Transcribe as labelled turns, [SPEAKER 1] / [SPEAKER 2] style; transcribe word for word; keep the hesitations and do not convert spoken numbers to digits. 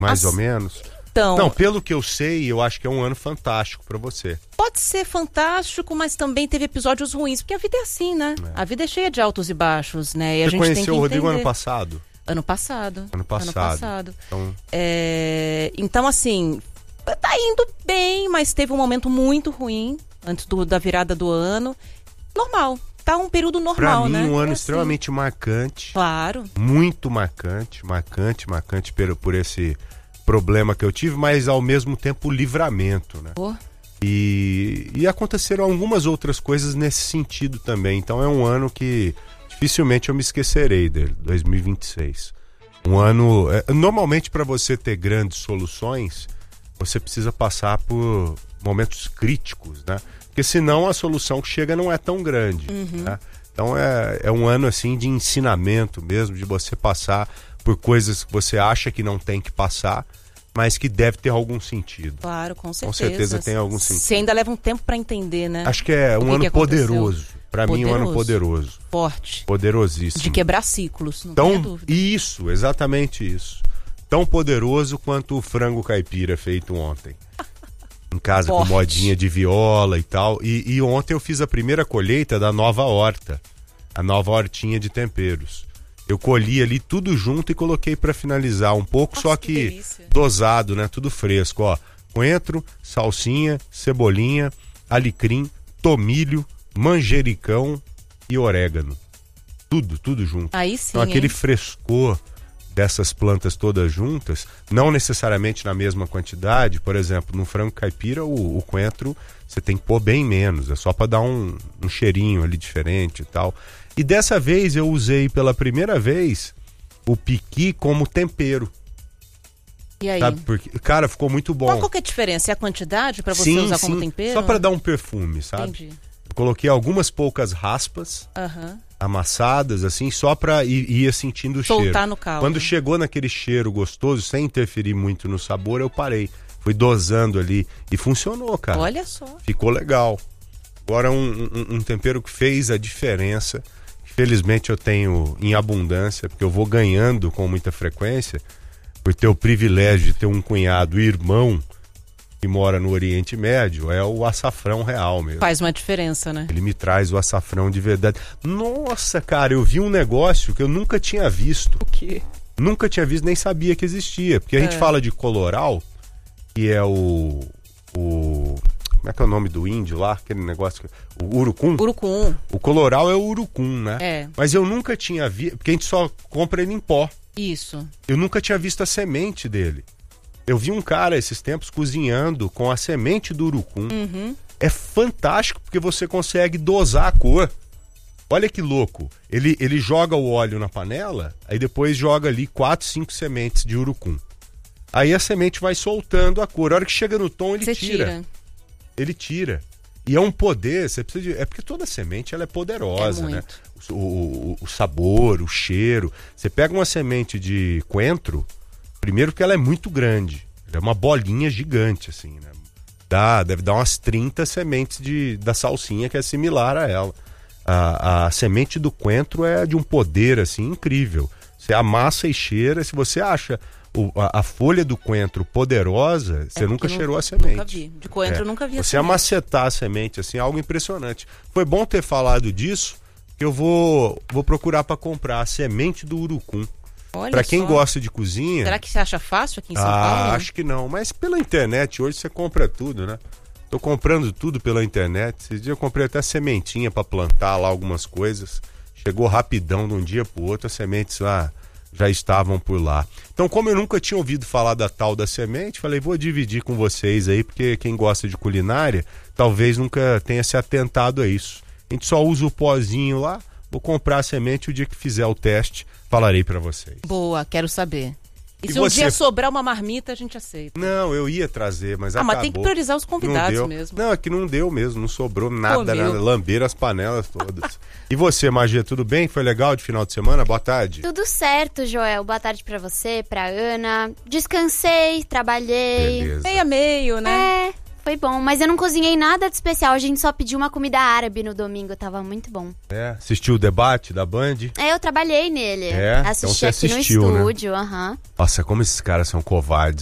[SPEAKER 1] Mais
[SPEAKER 2] As...
[SPEAKER 1] ou menos?
[SPEAKER 2] Então,
[SPEAKER 1] não, pelo que eu sei, eu acho que é um ano fantástico pra você.
[SPEAKER 2] Pode ser fantástico, mas também teve episódios ruins, porque a vida é assim, né? É. A vida é cheia de altos e baixos, né? E
[SPEAKER 1] você
[SPEAKER 2] a gente
[SPEAKER 1] conheceu
[SPEAKER 2] tem que
[SPEAKER 1] o Rodrigo
[SPEAKER 2] entender.
[SPEAKER 1] ano passado?
[SPEAKER 2] Ano passado.
[SPEAKER 1] Ano passado.
[SPEAKER 2] Ano passado.
[SPEAKER 1] Então,
[SPEAKER 2] é... então, assim, tá indo bem, mas teve um momento muito ruim antes do, da virada do ano. Normal. Tá um período normal,
[SPEAKER 1] pra mim,
[SPEAKER 2] né?
[SPEAKER 1] um ano
[SPEAKER 2] é
[SPEAKER 1] extremamente
[SPEAKER 2] assim.
[SPEAKER 1] marcante.
[SPEAKER 2] Claro.
[SPEAKER 1] Muito marcante, marcante, marcante por, por esse problema que eu tive, mas ao mesmo tempo livramento, né?
[SPEAKER 2] Oh.
[SPEAKER 1] E, e aconteceram algumas outras coisas nesse sentido também. Então é um ano que dificilmente eu me esquecerei dele, dois mil e vinte e seis. Um ano... É, normalmente para você ter grandes soluções, você precisa passar por momentos críticos, né? Porque senão a solução que chega não é tão grande,
[SPEAKER 2] uhum.
[SPEAKER 1] né? Então é, é um ano assim de ensinamento mesmo, de você passar por coisas que você acha que não tem que passar, mas que deve ter algum sentido.
[SPEAKER 2] Claro, com certeza.
[SPEAKER 1] Com certeza tem algum sentido.
[SPEAKER 2] Você ainda leva um tempo para entender, né?
[SPEAKER 1] Acho que é um
[SPEAKER 2] que
[SPEAKER 1] ano
[SPEAKER 2] que
[SPEAKER 1] poderoso. Para mim, um ano poderoso.
[SPEAKER 2] Forte.
[SPEAKER 1] Poderosíssimo.
[SPEAKER 2] De quebrar ciclos, não
[SPEAKER 1] Tão,
[SPEAKER 2] tenha dúvida.
[SPEAKER 1] Isso, exatamente isso. Tão poderoso quanto o frango caipira feito ontem. Em casa
[SPEAKER 2] Forte.
[SPEAKER 1] Com modinha de viola e tal. E, e ontem eu fiz a primeira colheita da nova horta. A nova hortinha de temperos. Eu colhi ali tudo junto e coloquei para finalizar um pouco,
[SPEAKER 2] Nossa,
[SPEAKER 1] só
[SPEAKER 2] que
[SPEAKER 1] que
[SPEAKER 2] delícia.
[SPEAKER 1] Dosado, né? Tudo fresco, ó. Coentro, salsinha, cebolinha, alecrim, tomilho, manjericão e orégano. Tudo, tudo junto.
[SPEAKER 2] Aí sim,
[SPEAKER 1] então aquele
[SPEAKER 2] hein?
[SPEAKER 1] frescor dessas plantas todas juntas, não necessariamente na mesma quantidade. Por exemplo, no frango caipira, o, o coentro você tem que pôr bem menos, é só para dar um, um cheirinho ali diferente e tal. E dessa vez eu usei pela primeira vez o piqui como tempero.
[SPEAKER 2] E aí?
[SPEAKER 1] Sabe? Porque, cara, ficou muito bom.
[SPEAKER 2] Qual, qual que é a diferença? É a quantidade para você
[SPEAKER 1] sim,
[SPEAKER 2] usar
[SPEAKER 1] sim.
[SPEAKER 2] como tempero?
[SPEAKER 1] Só para dar um perfume, sabe?
[SPEAKER 2] Entendi.
[SPEAKER 1] Eu coloquei algumas poucas raspas
[SPEAKER 2] Uhum.
[SPEAKER 1] amassadas, assim, só pra ir, ia sentindo o
[SPEAKER 2] Soltar
[SPEAKER 1] cheiro.
[SPEAKER 2] no caldo.
[SPEAKER 1] Quando chegou naquele cheiro gostoso, sem interferir muito no sabor, eu parei. Fui dosando ali e funcionou, cara.
[SPEAKER 2] Olha só.
[SPEAKER 1] Ficou legal. Agora um, um, um tempero que fez a diferença. Felizmente eu tenho em abundância, porque eu vou ganhando com muita frequência, por ter o privilégio de ter um cunhado irmão que mora no Oriente Médio, é o açafrão real mesmo.
[SPEAKER 2] Faz uma diferença, né?
[SPEAKER 1] Ele me traz o açafrão de verdade. Nossa, cara, eu vi um negócio que eu nunca tinha visto.
[SPEAKER 2] O quê?
[SPEAKER 1] Nunca tinha visto, nem sabia que existia. Porque a
[SPEAKER 2] É.
[SPEAKER 1] gente fala de coloral, que é o... o como é que é o nome do índio lá? Aquele negócio... O urucum?
[SPEAKER 2] Urucum.
[SPEAKER 1] O coloral é o urucum, né?
[SPEAKER 2] É.
[SPEAKER 1] Mas eu nunca tinha visto... Porque a gente só compra ele em pó.
[SPEAKER 2] Isso.
[SPEAKER 1] Eu nunca tinha visto a semente dele. Eu vi um cara esses tempos cozinhando com a semente do urucum.
[SPEAKER 2] Uhum.
[SPEAKER 1] É fantástico porque você consegue dosar a cor. Olha que louco. Ele, ele joga o óleo na panela, aí depois joga ali quatro, cinco sementes de urucum. Aí a semente vai soltando a cor. A hora que chega no tom, ele
[SPEAKER 2] Você
[SPEAKER 1] tira.
[SPEAKER 2] tira.
[SPEAKER 1] Ele tira. E é um poder, você precisa de... É porque toda semente ela é poderosa,
[SPEAKER 2] É
[SPEAKER 1] né?
[SPEAKER 2] muito.
[SPEAKER 1] O, o, o sabor, o cheiro. Você pega uma semente de coentro, primeiro que ela é muito grande. Ela é uma bolinha gigante, assim, né? Dá, deve dar umas trinta sementes de, da salsinha, que é similar a ela. A, a semente do coentro é de um poder, assim, incrível. Você amassa e cheira. Se você acha o, a, a folha do coentro poderosa, você
[SPEAKER 2] É
[SPEAKER 1] nunca
[SPEAKER 2] porque
[SPEAKER 1] cheirou
[SPEAKER 2] nu-
[SPEAKER 1] a semente.
[SPEAKER 2] Nunca vi. De coentro
[SPEAKER 1] É.
[SPEAKER 2] eu nunca vi a
[SPEAKER 1] Você
[SPEAKER 2] semente.
[SPEAKER 1] amacetar a semente, assim, é algo impressionante. Foi bom ter falado disso, que eu vou, vou procurar para comprar a semente do urucum.
[SPEAKER 2] Olha
[SPEAKER 1] Para quem
[SPEAKER 2] só.
[SPEAKER 1] gosta de cozinha...
[SPEAKER 2] Será que você acha fácil aqui em São
[SPEAKER 1] ah,
[SPEAKER 2] Paulo?
[SPEAKER 1] acho que não. Mas pela internet, hoje você compra tudo, né? Tô comprando tudo pela internet. Esses dias eu comprei até sementinha para plantar lá algumas coisas. Chegou rapidão de um dia pro outro, as sementes lá já estavam por lá. Então, como eu nunca tinha ouvido falar da tal da semente, falei, vou dividir com vocês aí, porque quem gosta de culinária talvez nunca tenha se atentado a isso. A gente só usa o pozinho lá, vou comprar a semente, o dia que fizer o teste, falarei para vocês.
[SPEAKER 2] Boa, quero saber. E,
[SPEAKER 1] E
[SPEAKER 2] se um
[SPEAKER 1] você-
[SPEAKER 2] dia sobrar uma marmita, a gente aceita.
[SPEAKER 1] Não, eu ia trazer, mas
[SPEAKER 2] Ah,
[SPEAKER 1] acabou.
[SPEAKER 2] mas tem que priorizar os convidados
[SPEAKER 1] Não deu.
[SPEAKER 2] mesmo.
[SPEAKER 1] Não, é que não deu mesmo, não sobrou nada,
[SPEAKER 2] Comeu.
[SPEAKER 1] nada. Lamberam as panelas todas. E você, Magia, tudo bem? Foi legal de final de semana? Boa tarde.
[SPEAKER 3] Tudo certo, Joel. Boa tarde pra você, pra Ana. Descansei, trabalhei.
[SPEAKER 1] Beleza.
[SPEAKER 2] Meio a meio, né?
[SPEAKER 3] É, Foi bom, mas eu não cozinhei nada de especial. A gente só pediu uma comida árabe no domingo, tava muito bom.
[SPEAKER 1] É, assistiu o debate da Band?
[SPEAKER 3] É, eu trabalhei nele.
[SPEAKER 1] É?
[SPEAKER 3] Assisti
[SPEAKER 1] Então você
[SPEAKER 3] aqui
[SPEAKER 1] assistiu,
[SPEAKER 3] no
[SPEAKER 1] né?
[SPEAKER 3] estúdio, aham.
[SPEAKER 1] Nossa, como esses caras são covardes.